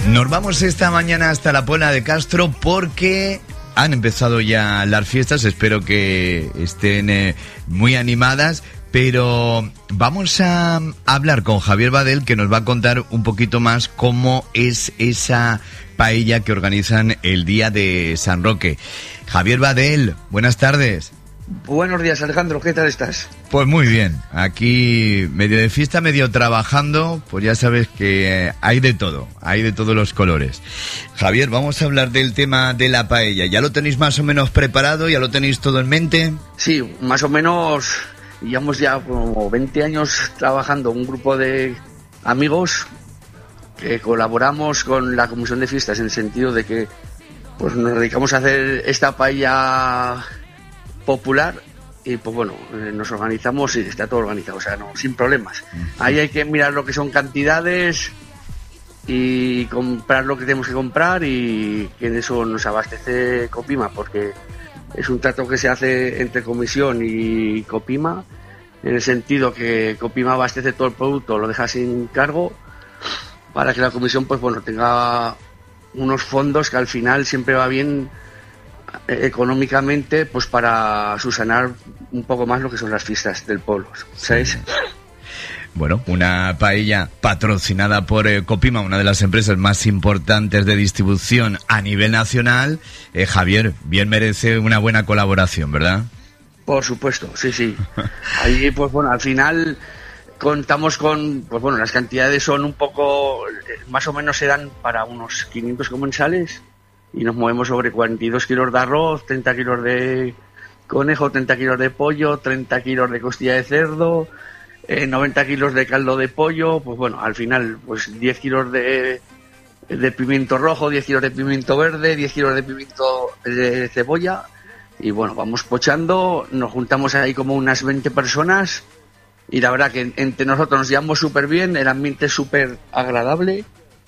Nos vamos esta mañana hasta la Puebla de Castro porque han empezado ya las fiestas, espero que estén muy animadas, pero vamos a hablar con Javier Badel, que nos va a contar un poquito más cómo es esa paella que organizan el día de San Roque. Javier Badel, buenas tardes. Buenos días, Alejandro, ¿qué tal estás? Pues muy bien, aquí medio de fiesta, medio trabajando, pues ya sabes que hay de todo, hay de todos los colores. Javier, vamos a hablar del tema de la paella. ¿Ya lo tenéis más o menos preparado? ¿Ya lo tenéis todo en mente? Sí, más o menos, llevamos ya como 20 años trabajando un grupo de amigos que colaboramos con la Comisión de Fiestas en el sentido de que pues nos dedicamos a hacer esta paella popular y pues bueno, nos organizamos y está todo organizado, o sea, no, sin problemas. Ahí hay que mirar lo que son cantidades y comprar lo que tenemos que comprar, y que en eso nos abastece Copima, porque es un trato que se hace entre Comisión y Copima, en el sentido que Copima abastece todo el producto, lo deja sin cargo, para que la Comisión pues bueno tenga unos fondos que al final siempre va bien económicamente, pues para subsanar un poco más lo que son las fiestas del pueblo, ¿sabes? Bueno, una paella patrocinada por Copima, una de las empresas más importantes de distribución a nivel nacional. Javier, bien merece una buena colaboración, ¿verdad? Por supuesto, sí, sí. Ahí, pues bueno, al final contamos con, pues bueno, las cantidades son un poco, más o menos se dan para unos 500 comensales, y nos movemos sobre 42 kilos de arroz, 30 kilos de conejo, 30 kilos de pollo, 30 kilos de costilla de cerdo, 90 kilos de caldo de pollo, pues bueno, al final pues 10 kilos de pimiento rojo, 10 kilos de pimiento verde, 10 kilos de pimiento de cebolla, y bueno, vamos pochando, nos juntamos ahí como unas 20 personas, y la verdad que entre nosotros nos llevamos súper bien, el ambiente es súper agradable.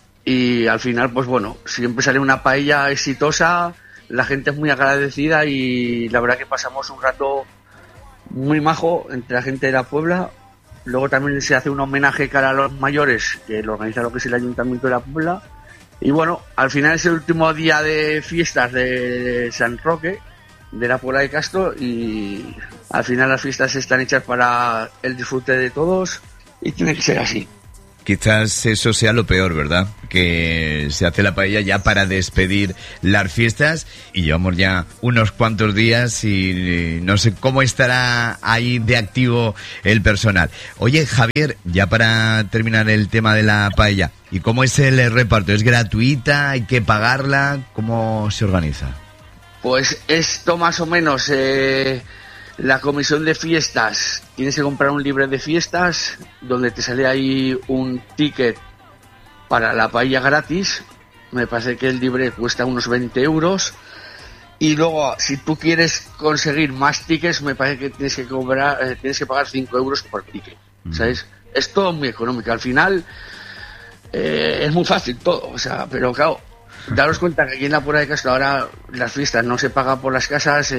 Y al final, pues bueno, siempre sale una paella exitosa, la gente es muy agradecida y la verdad que pasamos un rato muy majo entre la gente de la Puebla. Luego también se hace un homenaje cara a los mayores, que lo organiza lo que es el Ayuntamiento de la Puebla. Y bueno, al final es el último día de fiestas de San Roque, de la Puebla de Castro, y al final las fiestas están hechas para el disfrute de todos y tiene que ser así. Quizás eso sea lo peor, ¿verdad? Que se hace la paella ya para despedir las fiestas y llevamos ya unos cuantos días y no sé cómo estará ahí de activo el personal. Oye, Javier, ya para terminar el tema de la paella, ¿y cómo es el reparto? ¿Es gratuita? ¿Hay que pagarla? ¿Cómo se organiza? Pues esto más o menos... La comisión de fiestas, tienes que comprar un libre de fiestas donde te sale ahí un ticket para la paella gratis. Me parece que el libre cuesta unos 20 euros. Y luego, si tú quieres conseguir más tickets, me parece que tienes que pagar 5 euros por ticket. ¿Sabes? Es todo muy económico. Al final, es muy fácil todo. O sea, pero claro, daros cuenta que aquí en la Puebla de Castro ahora las fiestas no se pagan por las casas.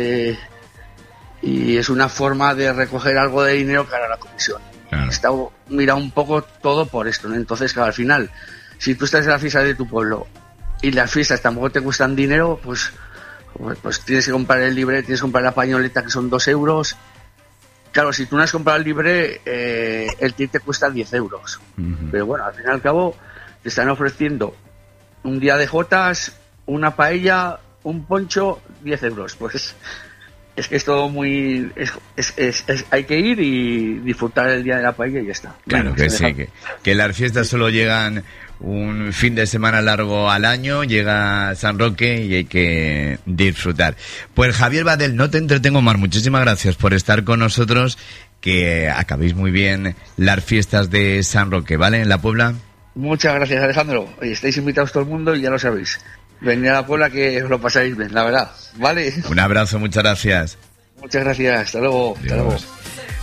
Y es una forma de recoger algo de dinero para la comisión. Claro. Está mirado un poco todo por esto, ¿no? Entonces, claro, al final, si tú estás en la fiesta de tu pueblo y las fiestas tampoco te cuestan dinero, pues tienes que comprar el libre, tienes que comprar la pañoleta, que son 2 euros. Claro, si tú no has comprado el libre, el ticket te cuesta 10 euros. Pero bueno, al fin y al cabo, te están ofreciendo un día de jotas, una paella, un poncho, 10 euros. Pues... es que es todo muy... hay que ir y disfrutar el día de la paella y ya está. Claro que sí, que las fiestas solo llegan un fin de semana largo al año, llega San Roque y hay que disfrutar. Pues Javier Badel, no te entretengo más, muchísimas gracias por estar con nosotros, que acabéis muy bien las fiestas de San Roque, ¿vale? En la Puebla. Muchas gracias, Alejandro. Oye, estáis invitados todo el mundo y ya lo sabéis. Venid a la Puebla que os lo pasáis bien, la verdad, ¿vale? Un abrazo, muchas gracias. Muchas gracias, hasta luego. Adiós. Hasta luego.